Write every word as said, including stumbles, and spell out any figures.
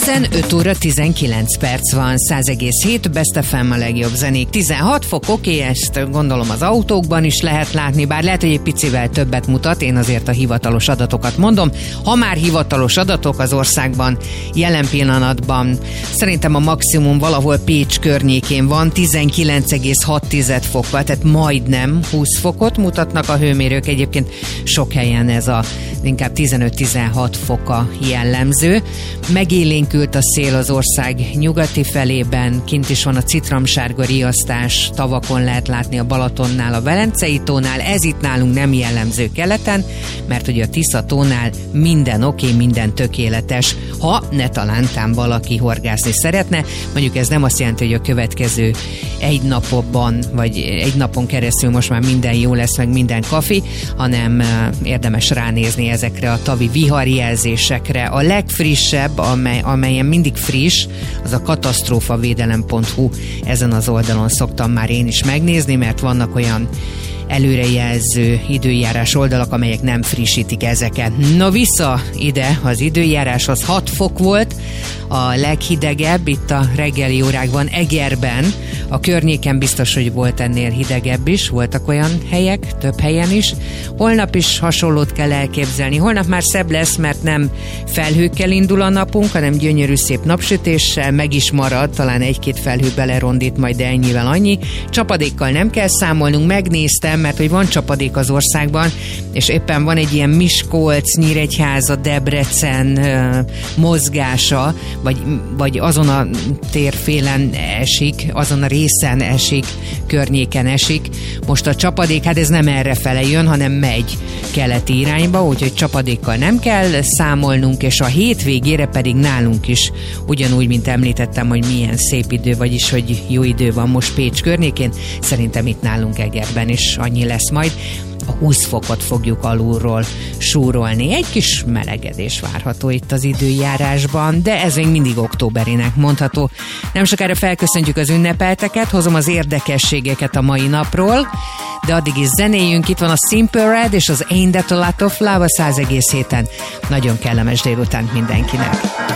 tizenöt óra tizenkilenc perc van, száz egész hét, Best ef em a legjobb zenék. tizenhat fok, oké, ezt gondolom az autókban is lehet látni, bár lehet, hogy egy picivel többet mutat, én azért a hivatalos adatokat mondom. Ha már hivatalos adatok az országban jelen pillanatban, szerintem a maximum valahol Pécs környékén van, tizenkilenc egész hat fokkal, tehát majdnem húsz fokot mutatnak a hőmérők, egyébként sok helyen ez a inkább tizenöt-tizenhat foka jellemző. Megélénkült a szél az ország nyugati felében, kint is van a citromsárga riasztás, tavakon lehet látni a Balatonnál, a Velencei tónál, ez itt nálunk nem jellemző keleten, mert ugye a Tisza tónál minden oké, minden tökéletes, ha ne talántán valaki horgászni szeretne, mondjuk ez nem azt jelenti, hogy a következő egy napban, vagy egy napon keresztül most már minden jó lesz, meg minden kafi, hanem érdemes ránézni ezekre a tavi viharjelzésekre. A legfrissebb, amely, amelyen mindig friss, az a katasztrófavédelem pont hu, ezen az oldalon szoktam már én is megnézni, mert vannak olyan előrejelző időjárás oldalak, amelyek nem frissítik ezeket. No, vissza ide az időjáráshoz. hat fok volt a leghidegebb itt a reggeli órákban Egerben, a környéken biztos, hogy volt ennél hidegebb is, voltak olyan helyek, több helyen is. Holnap is hasonlót kell elképzelni. Holnap már szebb lesz, mert nem felhőkkel indul a napunk, hanem gyönyörű szép napsütéssel, meg is marad, talán egy-két felhő belerondít, majd de ennyivel annyi. Csapadékkal nem kell számolnunk, megnéztem, mert hogy van csapadék az országban, és éppen van egy ilyen Miskolc, Nyíregyháza, Debrecen uh, mozgása, vagy, vagy azon a térfélen esik, azon a részen esik, környéken esik. Most a csapadék, hát ez nem errefele jön, hanem megy keleti irányba, úgyhogy csapadékkal nem kell számolnunk, és a hétvégére pedig nálunk is, ugyanúgy, mint említettem, hogy milyen szép idő, vagyis, hogy jó idő van most Pécs környékén, szerintem itt nálunk Egerben is annyi lesz majd. A húsz fokot fogjuk alulról súrolni. Egy kis melegedés várható itt az időjárásban, de ez még mindig októberinek mondható. Nem sokára felköszöntjük az ünnepelteket, hozom az érdekességeket a mai napról, de addig is zenéjünk. Itt van a Simple Red és az Ain't That a Lot of Love a száz egész héten. Nagyon kellemes délutánt mindenkinek.